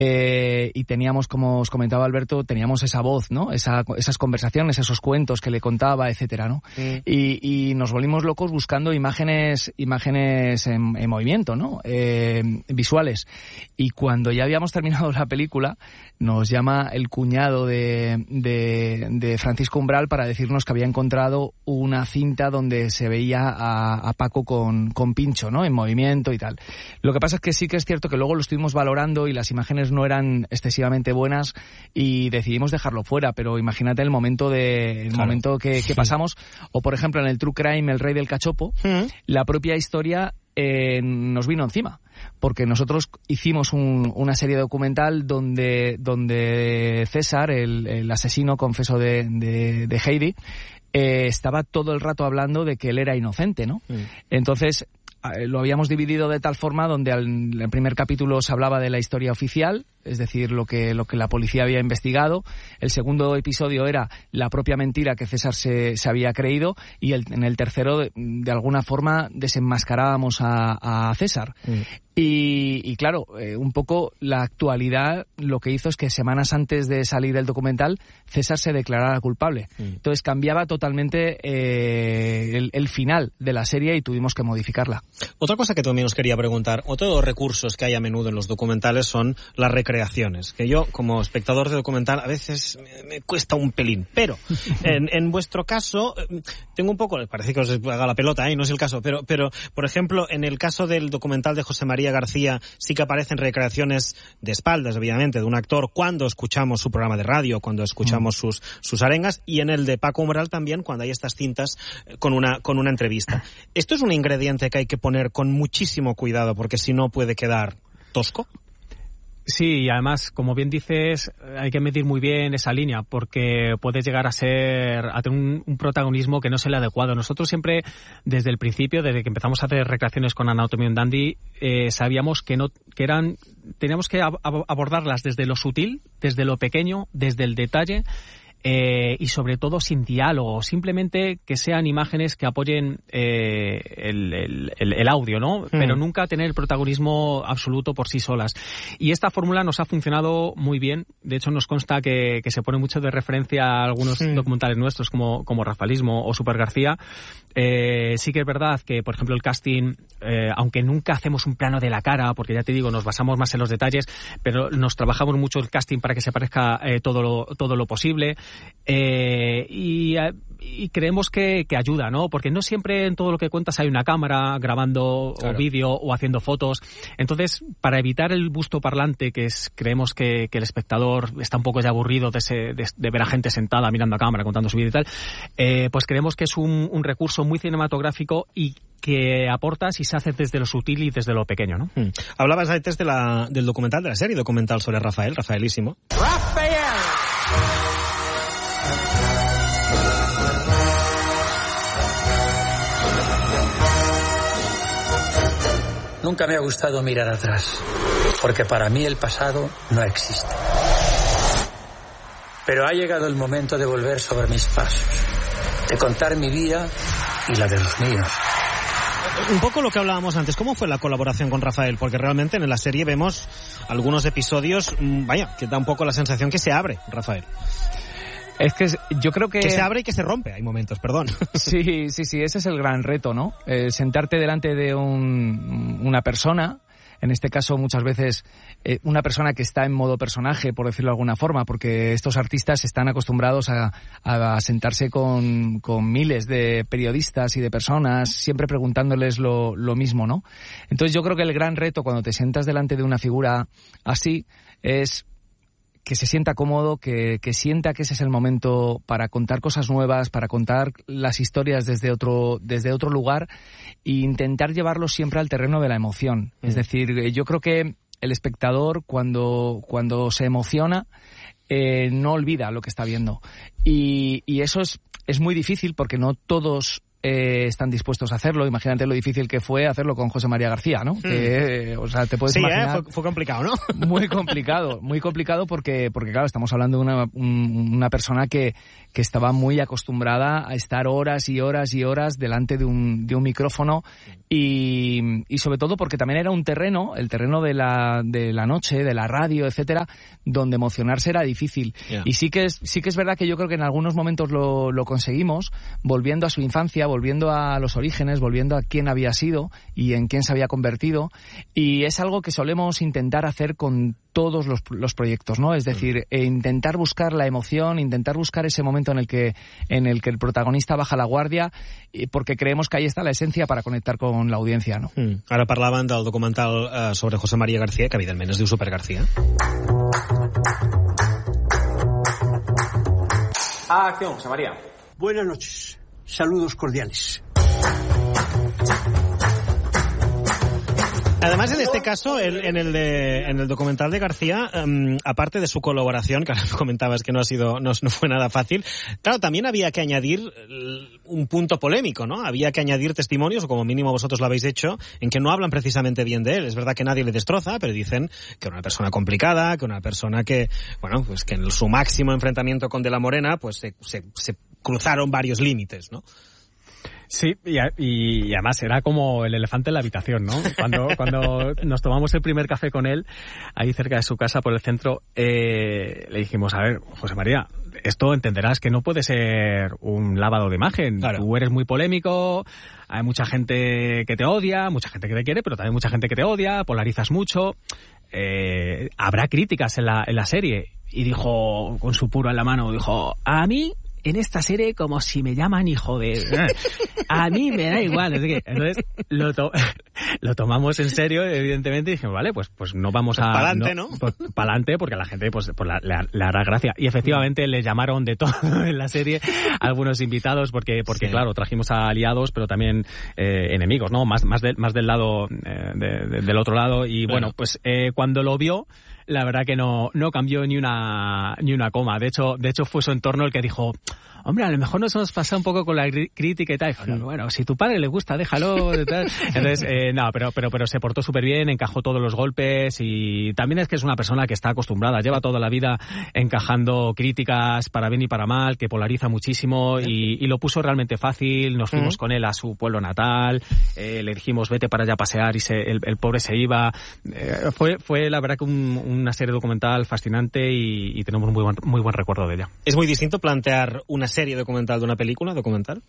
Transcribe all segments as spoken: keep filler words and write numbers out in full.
Eh, y teníamos, como os comentaba Alberto, teníamos esa voz, ¿no? Esa, esas conversaciones, esos cuentos que le contaba, etcétera, ¿no? Mm. Y, y nos volvimos locos buscando imágenes, imágenes en, en movimiento, ¿no? Eh, visuales. Y cuando ya habíamos terminado la película, nos llama el cuñado de, de, de Francisco Umbral para decirnos que había encontrado una cinta donde se veía a, a Paco con, con Pincho, ¿no? En movimiento y tal. Lo que pasa es que sí que es cierto que luego lo estuvimos valorando y las imágenes no eran excesivamente buenas y decidimos dejarlo fuera, pero imagínate el momento de el claro. momento que, que pasamos, o por ejemplo en el True Crime El Rey del Cachopo, ¿Mm? La propia historia eh, nos vino encima, porque nosotros hicimos un, una serie documental donde, donde César, el, el asesino confeso de, de, de Heidi, eh, estaba todo el rato hablando de que él era inocente, ¿no? Mm. Entonces lo habíamos dividido de tal forma donde al, en el primer capítulo se hablaba de la historia oficial, es decir, lo que, lo que la policía había investigado. El segundo episodio era la propia mentira que César se, se había creído, y el, en el tercero, de, de alguna forma, desenmascarábamos a, a César. Mm. Y, y claro, eh, un poco la actualidad lo que hizo es que semanas antes de salir el documental, César se declarara culpable. Mm. Entonces cambiaba totalmente eh, el, el final de la serie y tuvimos que modificarla. Otra cosa que también os quería preguntar, otro de los recursos que hay a menudo en los documentales son las recreaciones, que yo como espectador de documental a veces me, me cuesta un pelín, pero en, en vuestro caso tengo un poco, parece que os haga la pelota, ¿eh? No es el caso, pero, pero por ejemplo en el caso del documental de José María García sí que aparecen recreaciones de espaldas, obviamente, de un actor cuando escuchamos su programa de radio, cuando escuchamos mm. sus, sus arengas, y en el de Paco Umbral también cuando hay estas cintas con una, con una entrevista. ¿Esto es un ingrediente que hay que poner con muchísimo cuidado porque si no puede quedar tosco? Sí, y además, como bien dices, hay que medir muy bien esa línea porque puedes llegar a ser a tener un, un protagonismo que no es el adecuado. Nosotros siempre, desde el principio, desde que empezamos a hacer recreaciones con Anatomy of Dandy, eh, sabíamos que no que eran teníamos que ab- abordarlas desde lo sutil, desde lo pequeño, desde el detalle. Eh, y sobre todo sin diálogo, simplemente que sean imágenes que apoyen eh, el, el, el, el audio, ¿no? Mm. Pero nunca tener el protagonismo absoluto por sí solas. Y esta fórmula nos ha funcionado muy bien. De hecho, nos consta que, que se pone mucho de referencia a algunos mm. documentales nuestros como, como Rafaelismo o Super García. Eh, sí que es verdad que, por ejemplo, el casting, eh, aunque nunca hacemos un plano de la cara, porque ya te digo, nos basamos más en los detalles, pero nos trabajamos mucho el casting para que se parezca eh, todo lo, todo lo posible. Eh, y, y creemos que, que ayuda, ¿no? Porque no siempre en todo lo que cuentas hay una cámara grabando claro. o vídeo o haciendo fotos. Entonces, para evitar el busto parlante, que es creemos que, que el espectador está un poco ya aburrido de, ese, de, de ver a gente sentada mirando a cámara contando su vida y tal, eh, pues creemos que es un, un recurso muy cinematográfico y que aporta si se hace desde lo sutil y desde lo pequeño, ¿no? Hmm. Hablabas antes de la, del documental, de la serie documental sobre Rafael, Rafaelísimo. ¡Rafael! Nunca me ha gustado mirar atrás, porque para mí el pasado no existe. Pero ha llegado el momento de volver sobre mis pasos, de contar mi vida y la de los míos. Un poco lo que hablábamos antes, ¿cómo fue la colaboración con Rafael? Porque realmente en la serie vemos algunos episodios, vaya, que da un poco la sensación que se abre Rafael. Es que yo creo que... Que se abre y que se rompe, hay momentos, perdón. Sí, sí, sí, ese es el gran reto, ¿no? Eh, sentarte delante de un, una persona, en este caso muchas veces eh, una persona que está en modo personaje, por decirlo de alguna forma, porque estos artistas están acostumbrados a, a sentarse con, con miles de periodistas y de personas, siempre preguntándoles lo, lo mismo, ¿no? Entonces yo creo que el gran reto cuando te sientas delante de una figura así es que se sienta cómodo, que, que sienta que ese es el momento para contar cosas nuevas, para contar las historias desde otro, desde otro lugar e intentar llevarlo siempre al terreno de la emoción. Mm. Es decir, yo creo que el espectador cuando, cuando se emociona eh, no olvida lo que está viendo. Y, y eso es, es muy difícil porque no todos eh, están dispuestos a hacerlo. Imagínate lo difícil que fue hacerlo con José María García, ¿no? Mm. Que, o sea, te puedes sí, imaginar... Eh, fue, fue complicado, ¿no? Muy complicado, muy complicado porque, porque claro, estamos hablando de una, una persona que, que estaba muy acostumbrada a estar horas y horas y horas delante de un, de un micrófono y, y sobre todo porque también era un terreno, el terreno de la, de la noche, de la radio, etcétera, donde emocionarse era difícil. Yeah. Y sí que es, sí que es verdad que yo creo que en algunos momentos lo, lo conseguimos, volviendo a su infancia, volviendo a los orígenes, volviendo a quién había sido y en quién se había convertido, y es algo que solemos intentar hacer con todos los, los proyectos, ¿no? Es decir, eh, intentar buscar la emoción, intentar buscar ese momento en el que en el que el protagonista baja la guardia, eh, porque creemos que ahí está la esencia para conectar con la audiencia, ¿no? Mm. Ara parlaven del documental eh, sobre José María García, que evidentment es diu Super García. Ah, acción, José María. Buenas noches. Saludos cordiales. Además, en este caso, el, en, el de, en el documental de García, um, aparte de su colaboración, que ahora comentabas que no ha sido, no, no fue nada fácil, claro, también había que añadir un punto polémico, ¿no? Había que añadir testimonios, o como mínimo vosotros lo habéis hecho, en que no hablan precisamente bien de él. Es verdad que nadie le destroza, pero dicen que era una persona complicada, que una persona que, bueno, pues que en su máximo enfrentamiento con De la Morena, pues se, se, se cruzaron varios límites, ¿no? Sí, y, y, y además era como el elefante en la habitación, ¿no? Cuando, cuando nos tomamos el primer café con él, ahí cerca de su casa, por el centro, eh, le dijimos, a ver, José María, esto entenderás que no puede ser un lavado de imagen. Claro. Tú eres muy polémico, hay mucha gente que te odia, mucha gente que te quiere, pero también mucha gente que te odia, polarizas mucho. Eh, habrá críticas en la, en la serie. Y dijo, con su puro en la mano, dijo, a mí... en esta serie como si me llaman hijo de... A mí me da igual. Entonces lo, to... lo tomamos en serio, evidentemente, y dijimos, vale, pues pues no vamos a... Pues pa'lante, ¿no? ¿no? Pues pa'lante, porque a la gente pues, pues la, le, le hará gracia. Y efectivamente le llamaron de todo en la serie algunos invitados, porque, porque sí. Claro, trajimos a aliados, pero también eh, enemigos, ¿no? Más, más, de, más del lado, eh, de, de, del otro lado. Y bueno, bueno pues eh, cuando lo vio... la verdad que no, no cambió ni una ni una coma. De hecho, de hecho fue su entorno el que dijo, hombre, a lo mejor nos hemos pasado un poco con la crítica y tal. Y dijo, bueno, si tu padre le gusta, déjalo. Tal. Entonces, eh, no, pero, pero, pero se portó súper bien, encajó todos los golpes y también es que es una persona que está acostumbrada, lleva toda la vida encajando críticas para bien y para mal, que polariza muchísimo y, y lo puso realmente fácil. Nos fuimos uh-huh. con él a su pueblo natal, eh, le dijimos, vete para allá a pasear y se, el, el pobre se iba. Eh, fue, fue la verdad que un, un una serie documental fascinante y, y tenemos un muy buen, muy buen recuerdo de ella. ¿Es muy distinto plantear una serie documental de una película documental?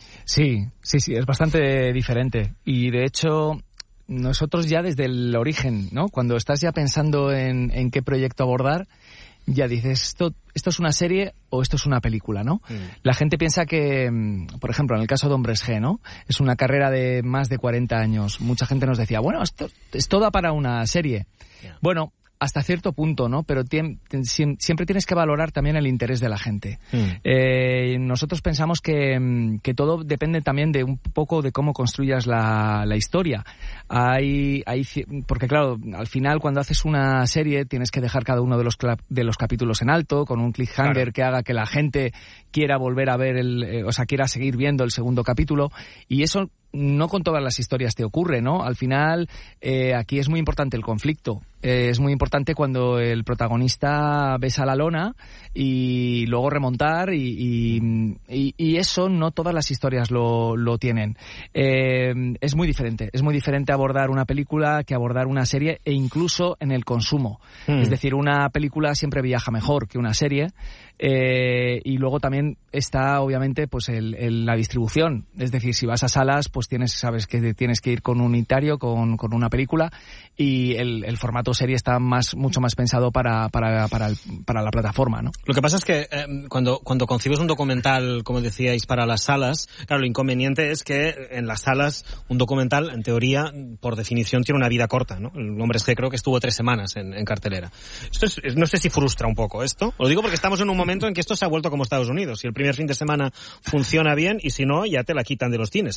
Sí, sí, sí, es bastante diferente. Y de hecho, nosotros ya desde el origen, ¿no? Cuando estás ya pensando en, en qué proyecto abordar, ya dices, esto, esto es una serie o esto es una película, ¿no? Mm. La gente piensa que, por ejemplo, en el caso de Hombres G, ¿no? Es una carrera de más de cuarenta años. Mucha gente nos decía, bueno, esto, esto da para una serie. Yeah. Bueno, hasta cierto punto, ¿no? Pero tien, tien, siempre tienes que valorar también el interés de la gente. Mm. Eh, nosotros pensamos que, que todo depende también de un poco de cómo construyas la, la historia. Hay, hay, porque claro, al final cuando haces una serie tienes que dejar cada uno de los, de los capítulos en alto, con un cliffhanger claro. que haga que la gente quiera volver a ver el, eh, o sea, quiera seguir viendo el segundo capítulo, y eso no con todas las historias te ocurre, ¿no? Al final, eh, aquí es muy importante el conflicto. Eh, es muy importante cuando el protagonista besa la lona y luego remontar y, y, y, y eso no todas las historias lo, lo tienen. Eh, es muy diferente. Es muy diferente abordar una película que abordar una serie e incluso en el consumo. Mm. Es decir, una película siempre viaja mejor que una serie. Eh, y luego también está obviamente pues el, el, la distribución, es decir, si vas a salas pues tienes sabes que tienes que ir con un unitario con, con una película y el, el formato serie está más mucho más pensado para para, para, el, para la plataforma, ¿no? Lo que pasa es que eh, cuando, cuando concibes un documental, como decíais, para las salas, claro, lo inconveniente es que en las salas un documental, en teoría, por definición, tiene una vida corta, ¿no? El Hombres G creo que estuvo tres semanas en, en cartelera. Esto es, no sé si frustra un poco esto. Lo digo porque estamos en un momento en que esto se ha vuelto como Estados Unidos. Si el primer fin de semana funciona bien y si no, ya te la quitan de los cines, sea documental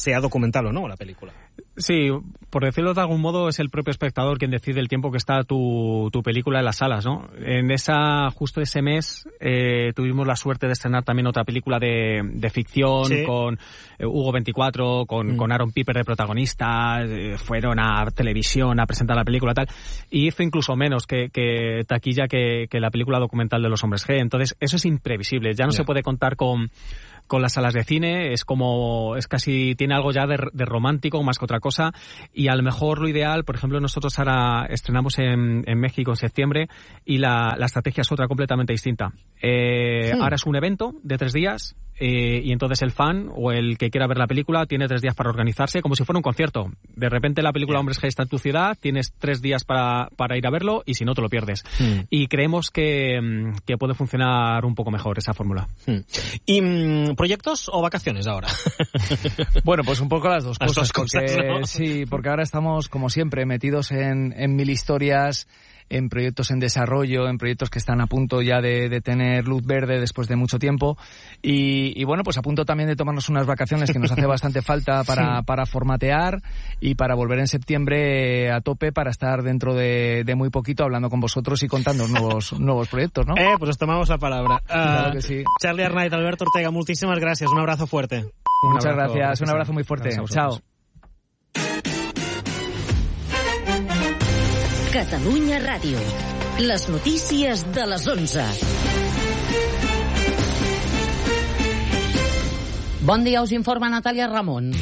documental o no, la película. Sí, por decirlo de algún modo, es el propio espectador quien decide el tiempo que está tu, tu película en las salas, ¿no? En esa, justo ese mes, eh, tuvimos la suerte de estrenar también otra película de, de ficción, sí, con eh, Hugo veinticuatro, con, mm. con Aaron Piper de protagonista, eh, fueron a televisión a presentar la película tal, y hizo incluso menos que, que taquilla que, que la película documental de Los Hombres G. Entonces, eso es imprevisible, ya no yeah. se puede contar con con las salas de cine, es como, es casi, tiene algo ya de, de romántico más que otra cosa, y a lo mejor lo ideal, por ejemplo, nosotros ahora estrenamos en, en México en septiembre, y la, la estrategia es otra completamente distinta. Eh, sí. Ahora es un evento de tres días, eh, y entonces el fan o el que quiera ver la película tiene tres días para organizarse, como si fuera un concierto. De repente la película Hombres G está en tu ciudad, tienes tres días para, para ir a verlo, y si no te lo pierdes. Mm. Y creemos que, que puede funcionar un poco mejor esa fórmula. Mm. Y mm, ¿proyectos o vacaciones ahora? Bueno, pues un poco las dos las cosas. Dos cosas porque, ¿no? Sí, porque ahora estamos, como siempre, metidos en, en mil historias, en proyectos en desarrollo, en proyectos que están a punto ya de, de tener luz verde después de mucho tiempo. Y, y bueno, pues a punto también de tomarnos unas vacaciones que nos hace bastante falta para, sí. para formatear y para volver en septiembre a tope para estar dentro de, de muy poquito hablando con vosotros y contando nuevos, nuevos proyectos, ¿no? Eh, pues os tomamos la palabra. Uh, claro que sí. Charlie Arnaiz, Alberto Ortega, muchísimas gracias. Un abrazo fuerte. Un Muchas abrazo, gracias. Un abrazo muy fuerte. Chao. Catalunya Ràdio. Les notícies de les onze. Bon dia, us informa Natàlia Ramon.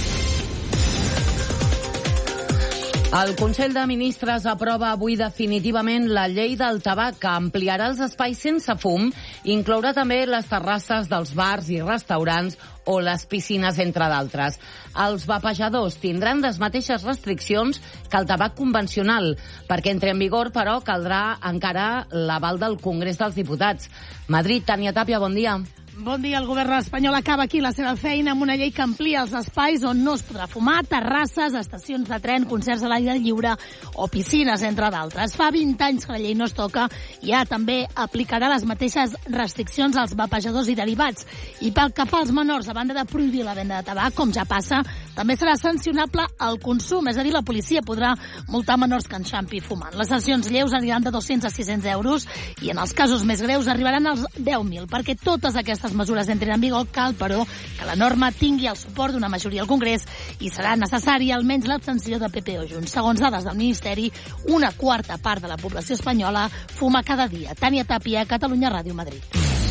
El Consell de Ministres aprova avui definitivament la llei del tabac, que ampliarà els espais sense fum i inclourà també les terrasses dels bars i restaurants o les piscines, entre d'altres. Els vapejadors tindran les mateixes restriccions que el tabac convencional. Perquè entre en vigor, però, caldrà encara l'aval del Congrés dels Diputats. Madrid, Tània Tàpia, bon dia. Bon dia. El govern espanyol acaba aquí la seva feina amb una llei que amplia els espais on no es podrà fumar, terrasses, estacions de tren, concerts a l'aire lliure o piscines, entre d'altres. Fa vint anys que la llei no es toca i ja també aplicarà les mateixes restriccions als vapejadors i derivats. I pel que fa als menors, a banda de prohibir la venda de tabac, com ja passa, també serà sancionable el consum, és a dir, la policia podrà multar menors que enxampi fumant. Les sancions lleus aniran de dos-cents a sis-cents euros i en els casos més greus arribaran als deu mil. Perquè totes aquestes Aquestes mesures entren en vigor, cal, però, que la norma tingui el suport d'una majoria al Congrés i serà necessària almenys l'abstenció de P P o Junts. Segons dades del Ministeri, una quarta part de la població espanyola fuma cada dia. Tània Tàpia, Catalunya Ràdio, Madrid.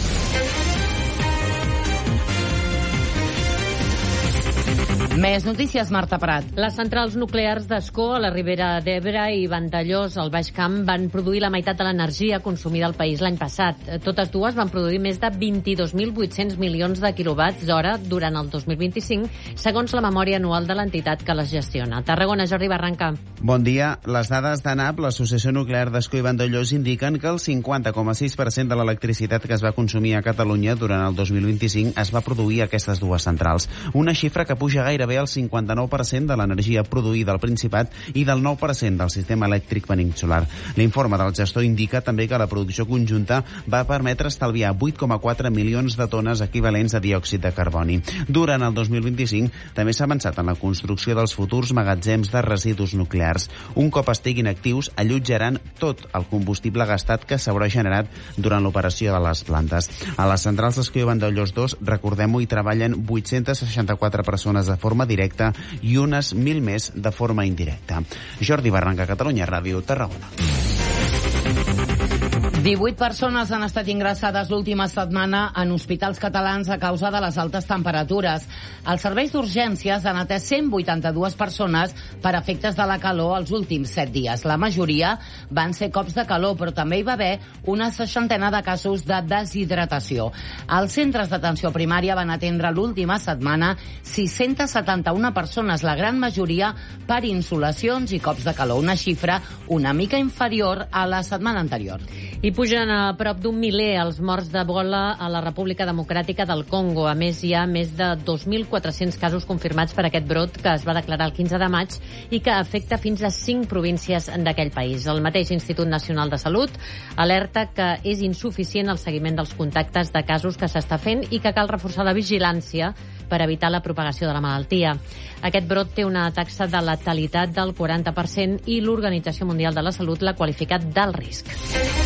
Més notícies, Marta Prat. Les centrals nuclears d'Ascó, a la Ribera d'Ebre i Vandellós, al Baix Camp, van produir la meitat de l'energia consumida al país l'any passat. Totes dues van produir més de vint-i-dos mil vuit-cents milions de quilowatts hora durant el dos mil vint-i-cinc, segons la memòria anual de l'entitat que les gestiona. Tarragona, Jordi Barranca. Bon dia. Les dades d'ANAP, l'Associació Nuclear d'Ascó i Vandellós, indiquen que el cinquanta coma sis per cent de l'electricitat que es va consumir a Catalunya durant el dos mil vint-i-cinc es va produir a aquestes dues centrals. Una xifra que puja gairebé al cinquanta-nou per cent de l'energia produïda al Principat i del nou per cent del sistema elèctric peninsular. L'informe del gestor indica també que la producció conjunta va permetre estalviar vuit coma quatre milions de tones equivalents a diòxid de carboni. Durant el dos mil vint-i-cinc també s'ha avançat en la construcció dels futurs magatzems de residus nuclears. Un cop estiguin actius, allotjaran tot el combustible gastat que s'haurà generat durant l'operació de les plantes. A les centrals d'Ascó i Vandellós dos, recordem-ho, hi treballen vuit-cents seixanta-quatre persones de forma directa i unes mil més de forma indirecta. Jordi Barranca, Catalunya Ràdio, Tarragona. divuit persones han estat ingressades l'última setmana en hospitals catalans a causa de les altes temperatures. Els serveis d'urgències han atès cent vuitanta-dues persones per efectes de la calor els últims set dies. La majoria van ser cops de calor, però també hi va haver una seixantena de casos de deshidratació. Els centres d'atenció primària van atendre l'última setmana sis-centes setanta-una persones, la gran majoria per insolacions i cops de calor, una xifra una mica inferior a la setmana anterior. I I pugen a prop d'un miler els morts d'Ebola a la República Democràtica del Congo. A més, hi ha més de dos mil quatre-cents casos confirmats per aquest brot que es va declarar el quinze de maig i que afecta fins a cinc províncies d'aquell país. El mateix Institut Nacional de Salut alerta que és insuficient el seguiment dels contactes de casos que s'està fent i que cal reforçar la vigilància per evitar la propagació de la malaltia. Aquest brot té una taxa de letalitat del quaranta per cent i l'Organització Mundial de la Salut l'ha qualificat d'alt risc.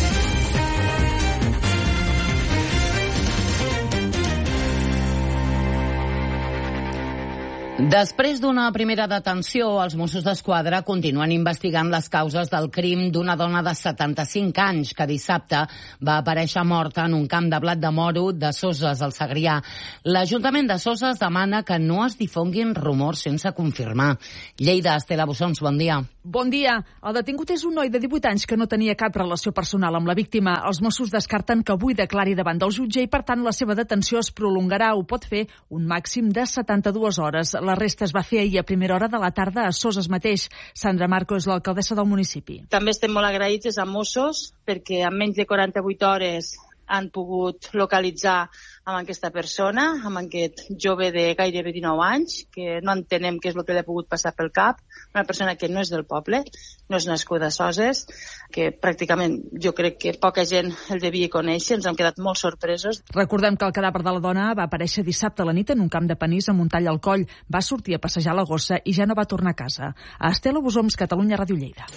Després d'una primera detenció, els Mossos d'Esquadra continuen investigant les causes del crim d'una dona de setanta-cinc anys que dissabte va aparèixer morta en un camp de blat de moro de Soses, al Segrià. L'Ajuntament de Soses demana que no es difonguin rumors sense confirmar. Lleida, Estela Bossons, bon dia. Bon dia. El detingut és un noi de divuit anys que no tenia cap relació personal amb la víctima. Els Mossos descarten que avui declari davant del jutge i, per tant, la seva detenció es prolongarà. Ho pot fer un màxim de setanta-dues hores. La resta es va fer ahir a primera hora de la tarda a Soses mateix. Sandra Marco és l'alcaldessa del municipi. També estem molt agraïts a Mossos perquè en menys de quaranta-vuit hores han pogut localitzar amb aquesta persona, amb aquest jove de gairebé dinou anys, que no entenem què és el que li ha pogut passar pel cap, una persona que no és del poble, no és nascuda a Soses, que pràcticament jo crec que poca gent el devia conèixer, ens hem quedat molt sorpresos. Recordem que el cadàver de la dona va aparèixer dissabte a la nit en un camp de panís amb un tall al coll, va sortir a passejar la gossa i ja no va tornar a casa. A Estela Bosoms, Catalunya Ràdio Lleida.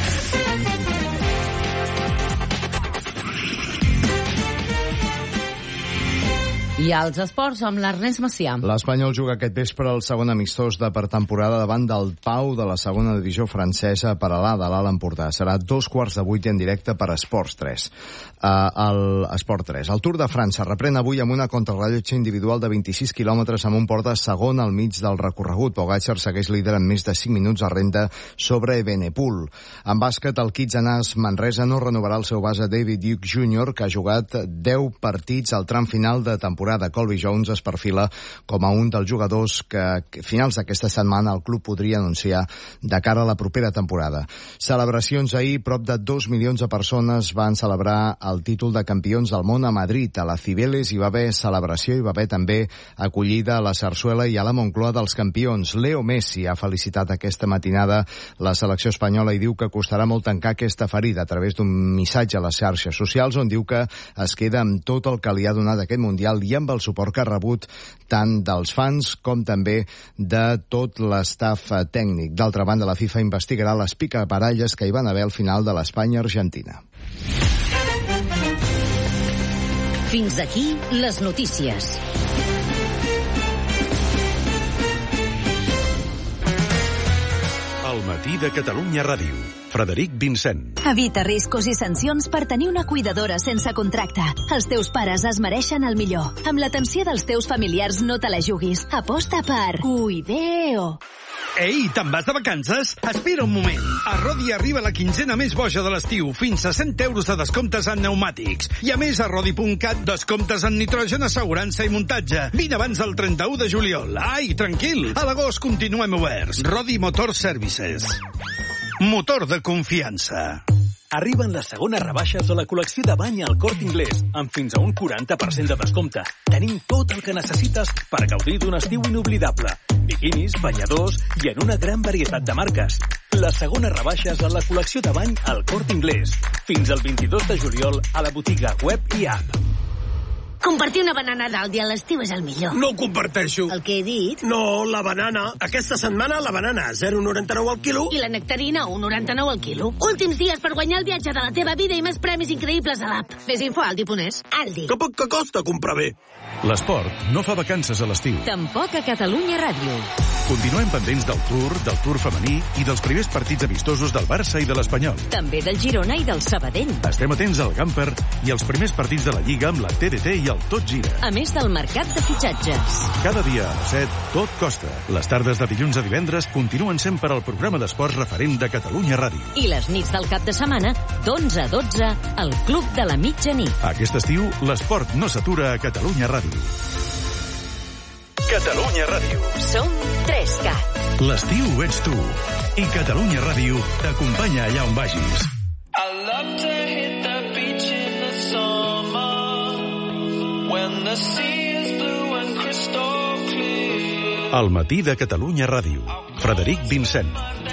I als esports amb l'Ernest Macià. L'Espanyol juga aquest vespre el segon amistós de pretemporada davant del Pau de la segona divisió francesa per a l'A de l'Alt Empordà. Serà dos quarts de vuit i en directe per Esports tres. Uh, el Esport tres. El Tour de França reprèn avui amb una contrarrellotge individual de vint-i-sis quilòmetres amb un Porta segon al mig del recorregut. Pogacar segueix líder amb més de cinc minuts a renda sobre Evenepoel. En bàsquet, el Kitsanàs Manresa no renovarà el seu base David Duke júnior, que ha jugat deu partits al tram final de temporada. Colby Jones es perfila com a un dels jugadors que a finals d'aquesta setmana el club podria anunciar de cara a la propera temporada. Celebracions ahir, prop de dos milions de persones van celebrar el títol de campions del món a Madrid. A la Cibeles hi va haver celebració, hi va haver també acollida a la Sarsuela i a la Moncloa dels campions. Leo Messi ha felicitat aquesta matinada la selecció espanyola i diu que costarà molt tancar aquesta ferida a través d'un missatge a les xarxes socials on diu que es queda amb tot el que li ha donat aquest Mundial i amb el suport que ha rebut tant dels fans com també de tot l'estaf tècnic. D'altra banda, la FIFA investigarà les picabaralles que hi van haver al final de l'Espanya-Argentina. Fins aquí les notícies. El matí de Catalunya Ràdio. Frederic Vincent. Evita riscos i sancions per tenir una cuidadora sense contracte. Els teus pares es mereixen el millor. Amb l'atenció dels teus familiars no te la juguis. Aposta per Cuideo. Ei, te'n vas de vacances? Espera un moment. A Rodi arriba la quinzena més boja de l'estiu, fins a cent euros de descomptes en pneumàtics. I a més, a Rodi punt cat, descomptes en nitrogen, assegurança i muntatge. Vine abans del trenta-u de juliol. Ai, tranquil, a l'agost continuem oberts. Rodi Motor Services. Motor de confiança. Arriben les segones rebaixes de la col·lecció de bany al Corte Inglés, amb fins a un quaranta per cent de descompte. Tenim tot el que necessites per gaudir d'un estiu inoblidable. Biquinis, banyadors i en una gran varietat de marques. Les segones rebaixes a la col·lecció de bany al Corte Inglés. Fins al vint-i-dos de juliol a la botiga web i app. Compartir una banana d'Aldi a l'estiu és el millor. No ho comparteixo. El que he dit? No, la banana. Aquesta setmana la banana a zero coma noranta-nou al quilo. I la nectarina a un coma noranta-nou al quilo. Últims dies per guanyar el viatge de la teva vida i més premis increïbles a l'app. Més info a aldi punt es. Aldi. Que poc que costa comprar bé. L'esport no fa vacances a l'estiu. Tampoc a Catalunya Ràdio. Continuem pendents del Tour, del Tour femení i dels primers partits amistosos del Barça i de l'Espanyol. També del Girona i del Sabadell. Estem atents al Gamper i als primers partits de la Lliga amb la T D T i el Tot Gira. A més del mercat de fitxatges. Cada dia a les set, tot costa. Les tardes de dilluns a divendres continuen sent per al programa d'esports referent de Catalunya Ràdio. I les nits del cap de setmana, d'onze a dotze, al Club de la Mitjanit. Aquest estiu, l'esport no s'atura a Catalunya Ràdio. Catalunya Ràdio. Som tres cat. L'estiu ets tu. I Catalunya Ràdio t'acompanya allà on vagis. I love to hit the beach in El matí de Catalunya Ràdio. Frederic Vincent.